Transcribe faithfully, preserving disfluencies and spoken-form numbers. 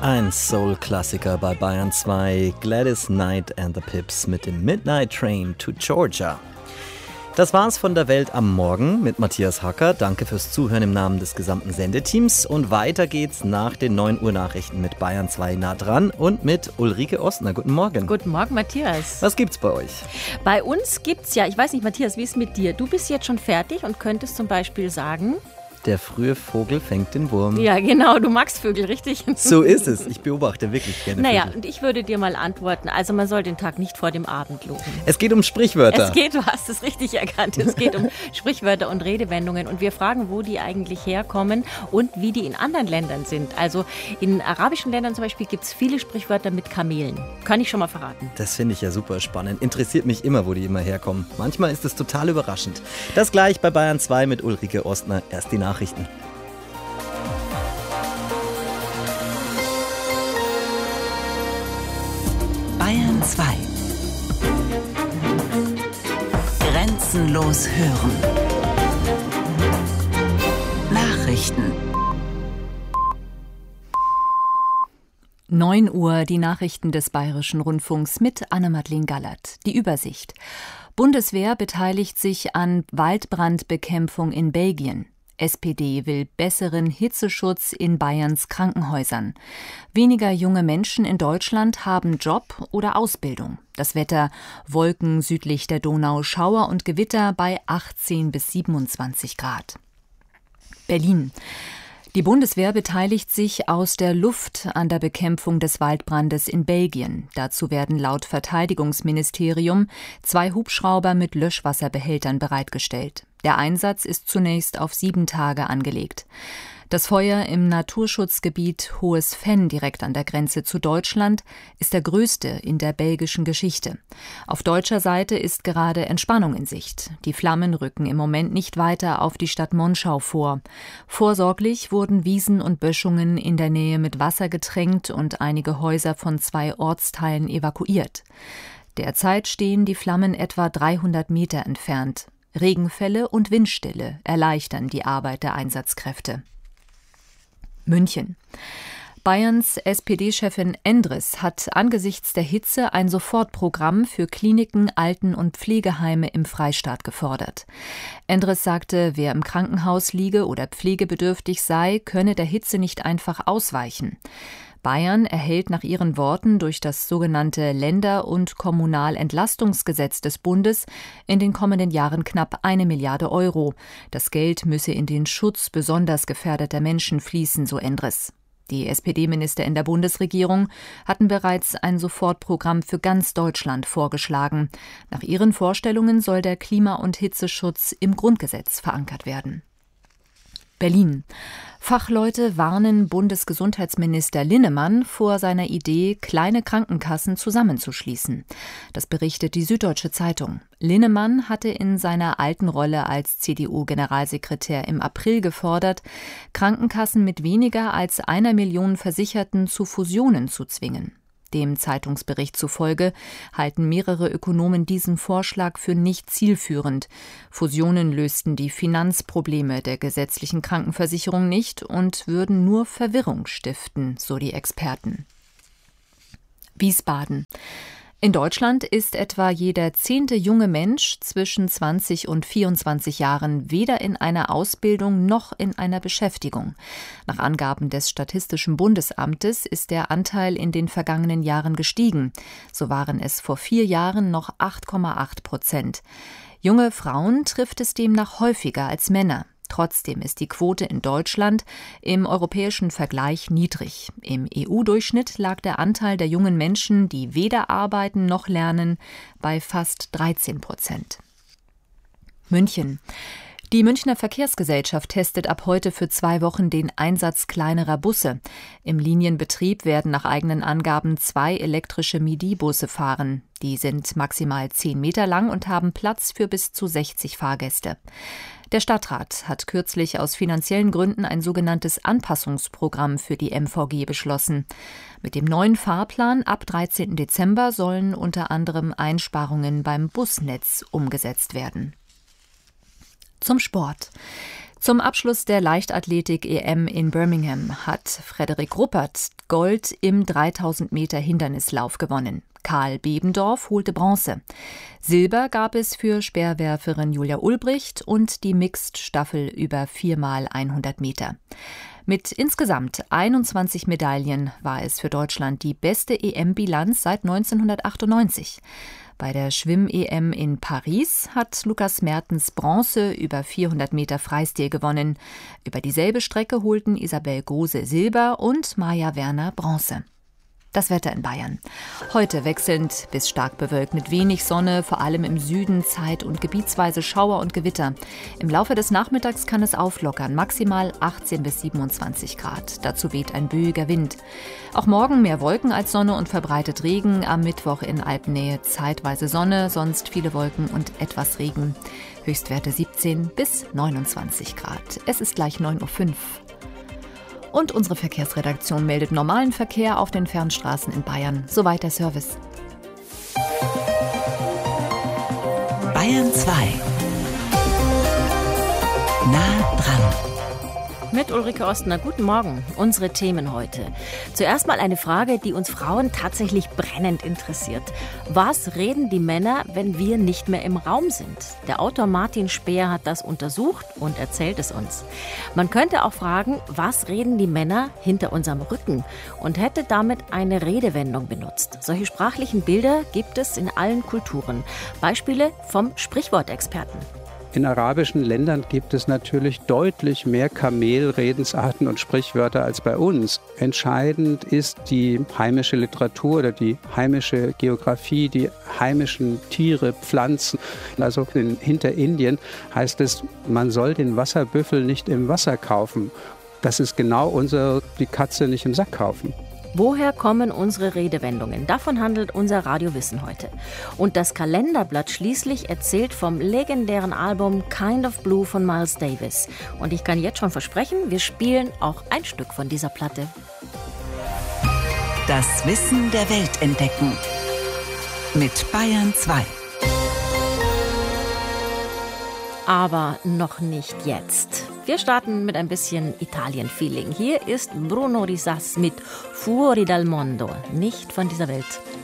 Ein Soul-Klassiker bei Bayern zwei, Gladys Knight and the Pips mit dem Midnight Train to Georgia. Das war's von der Welt am Morgen mit Matthias Hacker. Danke fürs Zuhören im Namen des gesamten Sendeteams. Und weiter geht's nach den neun Uhr Nachrichten mit Bayern zwei nah dran und mit Ulrike Ostner. Guten Morgen. Guten Morgen, Matthias. Was gibt's bei euch? Bei uns gibt's ja, ich weiß nicht, Matthias, wie ist es mit dir? Du bist jetzt schon fertig und könntest zum Beispiel sagen... Der frühe Vogel fängt den Wurm. Ja, genau, du magst Vögel, richtig? So ist es. Ich beobachte wirklich gerne Naja, Vögel. und ich würde dir mal antworten, also man soll den Tag nicht vor dem Abend loben. Es geht um Sprichwörter. Es geht, du hast es richtig erkannt, es geht um Sprichwörter und Redewendungen und wir fragen, wo die eigentlich herkommen und wie die in anderen Ländern sind. Also in arabischen Ländern zum Beispiel gibt es viele Sprichwörter mit Kamelen. Kann ich schon mal verraten. Das finde ich ja super spannend. Interessiert mich immer, wo die immer herkommen. Manchmal ist es total überraschend. Das gleich bei Bayern zwei mit Ulrike Ostner. Erst die Nachrichten. Bayern zwei. Grenzenlos hören. Nachrichten. neun Uhr, die Nachrichten des Bayerischen Rundfunks mit Anne-Madeleine Gallert. Die Übersicht. Bundeswehr beteiligt sich an Waldbrandbekämpfung in Belgien. S P D will besseren Hitzeschutz in Bayerns Krankenhäusern. Weniger junge Menschen in Deutschland haben Job oder Ausbildung. Das Wetter: Wolken südlich der Donau, Schauer und Gewitter bei achtzehn bis siebenundzwanzig Grad. Berlin. Die Bundeswehr beteiligt sich aus der Luft an der Bekämpfung des Waldbrandes in Belgien. Dazu werden laut Verteidigungsministerium zwei Hubschrauber mit Löschwasserbehältern bereitgestellt. Der Einsatz ist zunächst auf sieben Tage angelegt. Das Feuer im Naturschutzgebiet Hohes Venn direkt an der Grenze zu Deutschland ist der größte in der belgischen Geschichte. Auf deutscher Seite ist gerade Entspannung in Sicht. Die Flammen rücken im Moment nicht weiter auf die Stadt Monschau vor. Vorsorglich wurden Wiesen und Böschungen in der Nähe mit Wasser getränkt und einige Häuser von zwei Ortsteilen evakuiert. Derzeit stehen die Flammen etwa dreihundert Meter entfernt. Regenfälle und Windstille erleichtern die Arbeit der Einsatzkräfte. München. Bayerns S P D-Chefin Endres hat angesichts der Hitze ein Sofortprogramm für Kliniken, Alten- und Pflegeheime im Freistaat gefordert. Endres sagte, wer im Krankenhaus liege oder pflegebedürftig sei, könne der Hitze nicht einfach ausweichen. Bayern erhält nach ihren Worten durch das sogenannte Länder- und Kommunalentlastungsgesetz des Bundes in den kommenden Jahren knapp eine Milliarde Euro. Das Geld müsse in den Schutz besonders gefährdeter Menschen fließen, so Endres. Die S P D-Minister in der Bundesregierung hatten bereits ein Sofortprogramm für ganz Deutschland vorgeschlagen. Nach ihren Vorstellungen soll der Klima- und Hitzeschutz im Grundgesetz verankert werden. Berlin. Fachleute warnen Bundesgesundheitsminister Linnemann vor seiner Idee, kleine Krankenkassen zusammenzuschließen. Das berichtet die Süddeutsche Zeitung. Linnemann hatte in seiner alten Rolle als C D U-Generalsekretär im April gefordert, Krankenkassen mit weniger als einer Million Versicherten zu Fusionen zu zwingen. Dem Zeitungsbericht zufolge halten mehrere Ökonomen diesen Vorschlag für nicht zielführend. Fusionen lösten die Finanzprobleme der gesetzlichen Krankenversicherung nicht und würden nur Verwirrung stiften, so die Experten. Wiesbaden. In Deutschland ist etwa jeder zehnte junge Mensch zwischen zwanzig und vierundzwanzig Jahren weder in einer Ausbildung noch in einer Beschäftigung. Nach Angaben des Statistischen Bundesamtes ist der Anteil in den vergangenen Jahren gestiegen. So waren es vor vier Jahren noch acht Komma acht Prozent. Junge Frauen trifft es demnach häufiger als Männer. Trotzdem ist die Quote in Deutschland im europäischen Vergleich niedrig. Im E U-Durchschnitt lag der Anteil der jungen Menschen, die weder arbeiten noch lernen, bei fast dreizehn Prozent. München. Die Münchner Verkehrsgesellschaft testet ab heute für zwei Wochen den Einsatz kleinerer Busse. Im Linienbetrieb werden nach eigenen Angaben zwei elektrische Midi-Busse fahren. Die sind maximal zehn Meter lang und haben Platz für bis zu sechzig Fahrgäste. Der Stadtrat hat kürzlich aus finanziellen Gründen ein sogenanntes Anpassungsprogramm für die M V G beschlossen. Mit dem neuen Fahrplan ab dreizehnten Dezember sollen unter anderem Einsparungen beim Busnetz umgesetzt werden. Zum Sport. Zum Abschluss der Leichtathletik-E M in Birmingham hat Frederik Ruppert Gold im dreitausend Meter Hindernislauf gewonnen. Karl Bebendorf holte Bronze. Silber gab es für Speerwerferin Julia Ulbricht und die Mixed-Staffel über vier mal hundert Meter. Mit insgesamt einundzwanzig Medaillen war es für Deutschland die beste E M-Bilanz seit neunzehnhundertachtundneunzig. Bei der Schwimm-E M in Paris hat Lukas Mertens Bronze über vierhundert Meter Freistil gewonnen. Über dieselbe Strecke holten Isabel Gose Silber und Maja Werner Bronze. Das Wetter in Bayern. Heute wechselnd bis stark bewölkt mit wenig Sonne, vor allem im Süden zeit- und gebietsweise Schauer und Gewitter. Im Laufe des Nachmittags kann es auflockern, maximal achtzehn bis siebenundzwanzig Grad. Dazu weht ein böiger Wind. Auch morgen mehr Wolken als Sonne und verbreitet Regen. Am Mittwoch in Alpennähe zeitweise Sonne, sonst viele Wolken und etwas Regen. Höchstwerte siebzehn bis neunundzwanzig Grad. Es ist gleich neun Uhr fünf. Und unsere Verkehrsredaktion meldet normalen Verkehr auf den Fernstraßen in Bayern. Soweit der Service. Bayern zwei. Nah dran. Mit Ulrike Ostner. Guten Morgen. Unsere Themen heute. Zuerst mal eine Frage, die uns Frauen tatsächlich brennend interessiert. Was reden die Männer, wenn wir nicht mehr im Raum sind? Der Autor Martin Speer hat das untersucht und erzählt es uns. Man könnte auch fragen, was reden die Männer hinter unserem Rücken? Und hätte damit eine Redewendung benutzt. Solche sprachlichen Bilder gibt es in allen Kulturen. Beispiele vom Sprichwortexperten. In arabischen Ländern gibt es natürlich deutlich mehr Kamelredensarten und Sprichwörter als bei uns. Entscheidend ist die heimische Literatur oder die heimische Geografie, die heimischen Tiere, Pflanzen. Also in Hinterindien heißt es, man soll den Wasserbüffel nicht im Wasser kaufen. Das ist genau unser, die Katze nicht im Sack kaufen. Woher kommen unsere Redewendungen? Davon handelt unser Radiowissen heute. Und das Kalenderblatt schließlich erzählt vom legendären Album Kind of Blue von Miles Davis. Und ich kann jetzt schon versprechen, wir spielen auch ein Stück von dieser Platte. Das Wissen der Welt entdecken. Mit Bayern zwei. Aber noch nicht jetzt. Wir starten mit ein bisschen Italien-Feeling. Hier ist Bruno Risas mit Fuori dal Mondo, nicht von dieser Welt.